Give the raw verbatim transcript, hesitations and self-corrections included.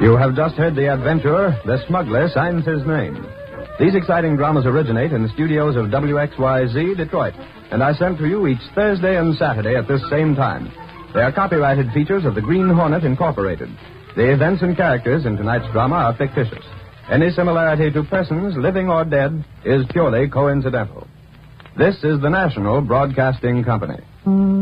You have just heard The Adventurer, The Smuggler Signs His Name. These exciting dramas originate in the studios of W X Y Z, Detroit, and are sent to you each Thursday and Saturday at this same time. They are copyrighted features of the Green Hornet, Incorporated. The events and characters in tonight's drama are fictitious. Any similarity to persons, living or dead, is purely coincidental. This is the National Broadcasting Company.